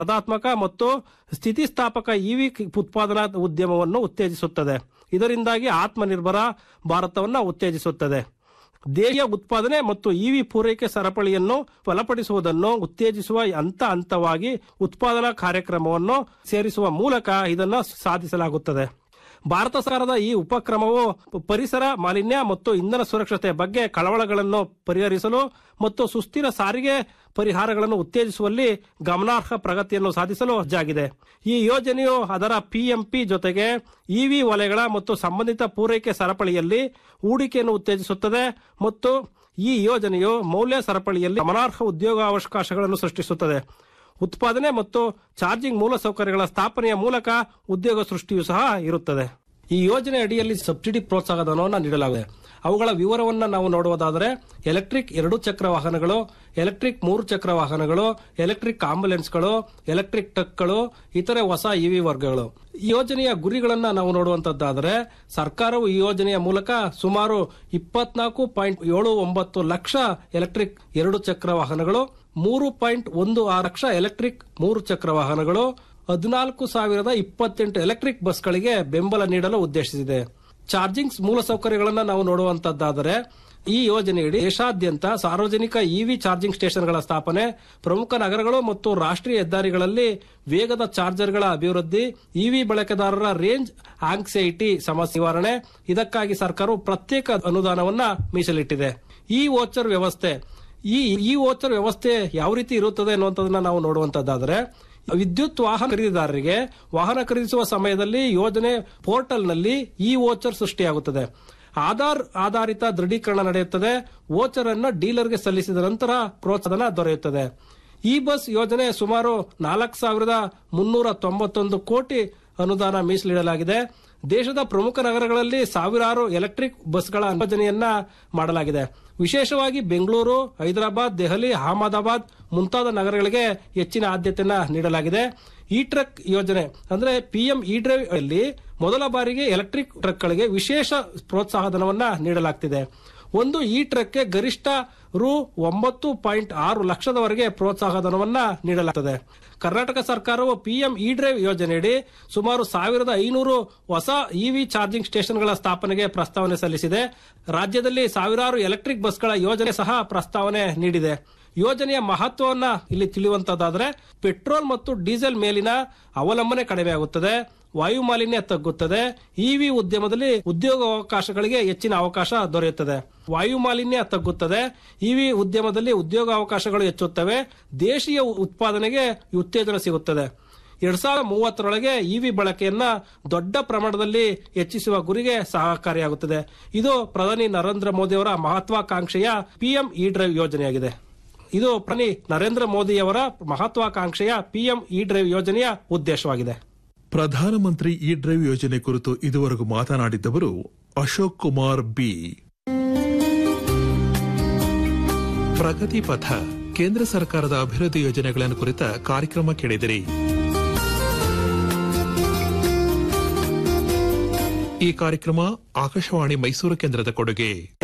ಸ್ಪರ್ಧಾತ್ಮಕ ಮತ್ತು ಸ್ಥಿತಿಸ್ಥಾಪಕ ಇವಿ ಉತ್ಪಾದನಾ ಉದ್ಯಮವನ್ನು ಉತ್ತೇಜಿಸುತ್ತದೆ. ಇದರಿಂದಾಗಿ ಆತ್ಮನಿರ್ಭರ ಭಾರತವನ್ನು ಉತ್ತೇಜಿಸುತ್ತದೆ. ದೇಶೀಯ ಉತ್ಪಾದನೆ ಮತ್ತು ಇವಿ ಪೂರೈಕೆ ಸರಪಳಿಯನ್ನು ಬಲಪಡಿಸುವುದನ್ನು ಉತ್ತೇಜಿಸುವ ಹಂತವಾಗಿ ಉತ್ಪಾದನಾ ಕಾರ್ಯಕ್ರಮವನ್ನು ಸೇರಿಸುವ ಮೂಲಕ ಇದನ್ನು ಸಾಧಿಸಲಾಗುತ್ತದೆ. ಭಾರತ ಸರ್ಕಾರದ ಈ ಉಪಕ್ರಮವು ಪರಿಸರ ಮಾಲಿನ್ಯ ಮತ್ತು ಇಂಧನ ಸುರಕ್ಷತೆ ಬಗ್ಗೆ ಕಳವಳಗಳನ್ನು ಪರಿಹರಿಸಲು ಮತ್ತು ಸುಸ್ಥಿರ ಸಾರಿಗೆ ಪರಿಹಾರಗಳನ್ನು ಉತ್ತೇಜಿಸುವಲ್ಲಿ ಗಮನಾರ್ಹ ಪ್ರಗತಿಯನ್ನು ಸಾಧಿಸಲು ಸಜ್ಜಾಗಿದೆ. ಈ ಯೋಜನೆಯು ಅದರ ಪಿಎಂಪಿ ಜೊತೆಗೆ ಇವಿ ವಲಯಗಳ ಮತ್ತು ಸಂಬಂಧಿತ ಪೂರೈಕೆ ಸರಪಳಿಯಲ್ಲಿ ಹೂಡಿಕೆಯನ್ನು ಉತ್ತೇಜಿಸುತ್ತದೆ ಮತ್ತು ಈ ಯೋಜನೆಯು ಮೌಲ್ಯ ಸರಪಳಿಯಲ್ಲಿ ಗಮನಾರ್ಹ ಉದ್ಯೋಗಾವಕಾಶಗಳನ್ನು ಸೃಷ್ಟಿಸುತ್ತದೆ. ಉತ್ಪಾದನೆ ಮತ್ತು ಚಾರ್ಜಿಂಗ್ ಮೂಲಸೌಕರ್ಯಗಳ ಸ್ಥಾಪನೆಯ ಮೂಲಕ ಉದ್ಯೋಗ ಸೃಷ್ಟಿಯೂ ಸಹ ಇರುತ್ತದೆ. ಈ ಯೋಜನೆ ಅಡಿಯಲ್ಲಿ ಸಬ್ಸಿಡಿ ಪ್ರೋತ್ಸಾಹಧನವನ್ನು ನೀಡಲಾಗಿದೆ. ಅವುಗಳ ವಿವರವನ್ನು ನಾವು ನೋಡುವುದಾದರೆ ಎಲೆಕ್ಟ್ರಿಕ್ 2 ಚಕ್ರ ವಾಹನಗಳು, ಎಲೆಕ್ಟ್ರಿಕ್ 3 ಚಕ್ರ ವಾಹನಗಳು, ಎಲೆಕ್ಟ್ರಿಕ್ ಆಂಬ್ಯುಲೆನ್ಸ್ಗಳು, ಎಲೆಕ್ಟ್ರಿಕ್ ಟ್ರಕ್ಗಳು, ಇತರೆ ಹೊಸ ಇವಿ ವರ್ಗಗಳು. ಈ ಯೋಜನೆಯ ಗುರಿಗಳನ್ನು ನಾವು ನೋಡುವಂತದ್ದಾದರೆ ಸರ್ಕಾರವು ಈ ಯೋಜನೆಯ ಮೂಲಕ ಸುಮಾರು 24.79 ಲಕ್ಷ ಎಲೆಕ್ಟ್ರಿಕ್ 2 ಚಕ್ರ ವಾಹನಗಳು, 3.16 ಲಕ್ಷ ಎಲೆಕ್ಟ್ರಿಕ್ 3 ಚಕ್ರ ವಾಹನಗಳು, 14,028 ಎಲೆಕ್ಟ್ರಿಕ್ ಬಸ್ಗಳಿಗೆ ಬೆಂಬಲ ನೀಡಲು ಉದ್ದೇಶಿಸಿದೆ. ಚಾರ್ಜಿಂಗ್ ಮೂಲಸೌಕರ್ಯಗಳನ್ನು ನಾವು ನೋಡುವಂತದ್ದಾದರೆ ಈ ಯೋಜನೆಯಡಿ ದೇಶಾದ್ಯಂತ ಸಾರ್ವಜನಿಕ ಇವಿ ಚಾರ್ಜಿಂಗ್ ಸ್ಟೇಷನ್ಗಳ ಸ್ಥಾಪನೆ, ಪ್ರಮುಖ ನಗರಗಳು ಮತ್ತು ರಾಷ್ಟ್ರೀಯ ಹೆದ್ದಾರಿಗಳಲ್ಲಿ ವೇಗದ ಚಾರ್ಜರ್ಗಳ ಅಭಿವೃದ್ಧಿ, ಇವಿ ಬಳಕೆದಾರರ ರೇಂಜ್ ಆಂಕ್ಸೈಟಿ ಸಮಸ್ಯೆ ನಿವಾರಣೆ, ಇದಕ್ಕಾಗಿ ಸರ್ಕಾರವು ಪ್ರತ್ಯೇಕ ಅನುದಾನವನ್ನು ಮೀಸಲಿಟ್ಟಿದೆ. ಈ ವೋಚರ್ ವ್ಯವಸ್ಥೆ ಯಾವ ರೀತಿ ಇರುತ್ತದೆ ಅನ್ನುವಂಥದ್ದನ್ನ ನಾವು ನೋಡುವಂತದ್ದಾದರೆ ವಿದ್ಯುತ್ ವಾಹನ ಖರೀದಿದಾರರಿಗೆ ವಾಹನ ಖರೀದಿಸುವ ಸಮಯದಲ್ಲಿ ಯೋಜನೆ ಪೋರ್ಟಲ್ನಲ್ಲಿ ಈ ವೋಚರ್ ಸೃಷ್ಟಿಯಾಗುತ್ತದೆ. ಆಧಾರ್ ಆಧಾರಿತ ದೃಢೀಕರಣ ನಡೆಯುತ್ತದೆ. ವೋಚರ್ ಅನ್ನು ಡೀಲರ್ಗೆ ಸಲ್ಲಿಸಿದ ನಂತರ ಪ್ರೋತ್ಸಾಹನ ದೊರೆಯುತ್ತದೆ. ಈ ಬಸ್ ಯೋಜನೆ ಸುಮಾರು 4,391 ಕೋಟಿ ಅನುದಾನ ಮೀಸಲಿಡಲಾಗಿದೆ. ದೇಶದ ಪ್ರಮುಖ ನಗರಗಳಲ್ಲಿ ಸಾವಿರಾರು ಎಲೆಕ್ಟ್ರಿಕ್ ಬಸ್ಗಳ ಯೋಜನೆಯನ್ನ ಮಾಡಲಾಗಿದೆ. ವಿಶೇಷವಾಗಿ ಬೆಂಗಳೂರು, ಹೈದರಾಬಾದ್, ದೆಹಲಿ, ಅಹಮದಾಬಾದ್ ಮುಂತಾದ ನಗರಗಳಿಗೆ ಹೆಚ್ಚಿನ ಆದ್ಯತೆಯನ್ನ ನೀಡಲಾಗಿದೆ. ಇ ಟ್ರಕ್ ಯೋಜನೆ ಅಂದ್ರೆ ಪಿಎಂ ಇ ಡ್ರೈವ್ ಅಲ್ಲಿ ಮೊದಲ ಬಾರಿಗೆ ಎಲೆಕ್ಟ್ರಿಕ್ ಟ್ರಕ್ಗಳಿಗೆ ವಿಶೇಷ ಪ್ರೋತ್ಸಾಹಧನವನ್ನ ನೀಡಲಾಗುತ್ತಿದೆ. ಒಂದು ಇ ಟ್ರಕ್ಗೆ ಗರಿಷ್ಠ ರು 9.6 ಲಕ್ಷದವರೆಗೆ ಪ್ರೋತ್ಸಾಹಧನವನ್ನ ನೀಡಲಾಗುತ್ತದೆ. ಕರ್ನಾಟಕ ಸರ್ಕಾರವು ಪಿಎಂ ಇ ಡ್ರೈವ್ ಯೋಜನೆಯಡಿ ಸುಮಾರು 1,500 ಹೊಸ ಇವಿ ಚಾರ್ಜಿಂಗ್ ಸ್ಟೇಷನ್ಗಳ ಸ್ಥಾಪನೆಗೆ ಪ್ರಸ್ತಾವನೆ ಸಲ್ಲಿಸಿದೆ. ರಾಜ್ಯದಲ್ಲಿ ಸಾವಿರಾರು ಎಲೆಕ್ಟ್ರಿಕ್ ಬಸ್ಗಳ ಯೋಜನೆ ಸಹ ಪ್ರಸ್ತಾವನೆ ನೀಡಿದೆ. ಯೋಜನೆಯ ಮಹತ್ವವನ್ನ ಇಲ್ಲಿ ತಿಳಿಯುವಂತದ್ದಾದರೆ ಪೆಟ್ರೋಲ್ ಮತ್ತು ಡೀಸೆಲ್ ಮೇಲಿನ ಅವಲಂಬನೆ ಕಡಿಮೆಯಾಗುತ್ತದೆ, ವಾಯು ಮಾಲಿನ್ಯ ತಗ್ಗುತ್ತದೆ, ಇವಿ ಉದ್ಯಮದಲ್ಲಿ ಉದ್ಯೋಗಾವಕಾಶಗಳಿಗೆ ಹೆಚ್ಚಿನ ಅವಕಾಶ ದೊರೆಯುತ್ತದೆ. ವಾಯು ಮಾಲಿನ್ಯ ತಗ್ಗುತ್ತದೆ, ಇವಿ ಉದ್ಯಮದಲ್ಲಿ ಉದ್ಯೋಗಾವಕಾಶಗಳು ಹೆಚ್ಚುತ್ತವೆ, ದೇಶೀಯ ಉತ್ಪಾದನೆಗೆ ಉತ್ತೇಜನ ಸಿಗುತ್ತದೆ. 2030ರೊಳಗೆ ಇವಿ ಬಳಕೆಯನ್ನ ದೊಡ್ಡ ಪ್ರಮಾಣದಲ್ಲಿ ಹೆಚ್ಚಿಸುವ ಗುರಿಗೆ ಸಹಕಾರಿಯಾಗುತ್ತದೆ. ಇದು ಪ್ರಧಾನಿ ನರೇಂದ್ರ ಮೋದಿ ಅವರ ಮಹತ್ವಾಕಾಂಕ್ಷೆಯ ಪಿಎಂ ಇ ಡ್ರೈವ್ ಯೋಜನೆಯಾಗಿದೆ. ಇದು ಪ್ರಧಾನಿ ನರೇಂದ್ರ ಮೋದಿಯವರ ಮಹತ್ವಾಕಾಂಕ್ಷೆಯ ಪಿಎಂ ಇ ಡ್ರೈವ್ ಯೋಜನೆಯ ಉದ್ದೇಶವಾಗಿದೆ. ಪ್ರಧಾನಮಂತ್ರಿ ಇ ಡ್ರೈವ್ ಯೋಜನೆ ಕುರಿತು ಇದುವರೆಗೂ ಮಾತನಾಡಿದ್ದವರು ಅಶೋಕ್ ಕುಮಾರ್ ಬಿ. ಪ್ರಗತಿ ಪಥ ಕೇಂದ್ರ ಸರ್ಕಾರದ ಅಭಿವೃದ್ಧಿ ಯೋಜನೆಗಳನ್ನು ಕುರಿತ ಕಾರ್ಯಕ್ರಮ ಕೇಳಿದಿರಿ. ಈ ಕಾರ್ಯಕ್ರಮ ಆಕಾಶವಾಣಿ ಮೈಸೂರು ಕೇಂದ್ರದ ಕೊಡುಗೆ.